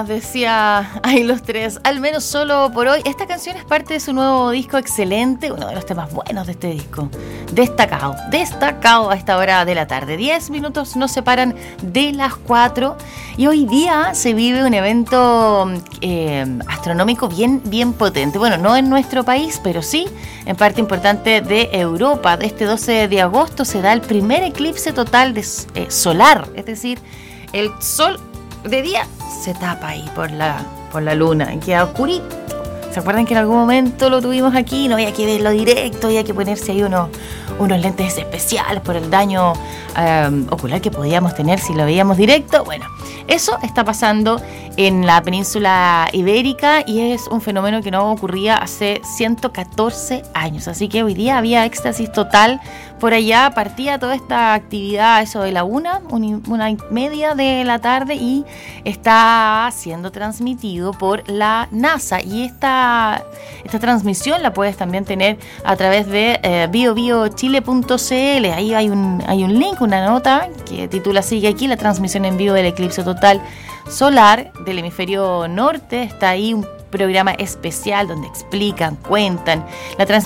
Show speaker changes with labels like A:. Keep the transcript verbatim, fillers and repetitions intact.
A: más, decía ahí los tres, al menos solo por hoy. Esta canción es parte de su nuevo disco excelente, uno de los temas buenos de este disco. Destacado, destacado a esta hora de la tarde. Diez minutos nos separan de las cuatro y hoy día se vive un evento eh, astronómico bien, bien potente. Bueno, no en nuestro país, pero sí en parte importante de Europa. Este doce de agosto se da el primer eclipse total de, eh, solar, es decir, el sol de día se tapa ahí por la, por la luna y queda oscurito. ¿Se acuerdan que en algún momento lo tuvimos aquí? No había que verlo directo, había que ponerse ahí unos, unos lentes especiales por el daño eh, ocular que podíamos tener si lo veíamos directo. Bueno, eso está pasando en la península ibérica y es un fenómeno que no ocurría hace ciento catorce años. Así que hoy día había éxtasis total por allá. Partía toda esta actividad a eso de la una, una y media de la tarde y está siendo transmitido por la NASA. Y esta, esta transmisión la puedes también tener a través de eh, bio bio chile punto c l. Ahí hay un, hay un link, una nota que titula Sigue aquí la transmisión en vivo del eclipse total solar del hemisferio norte. Está ahí un programa especial donde explican, cuentan la transmisión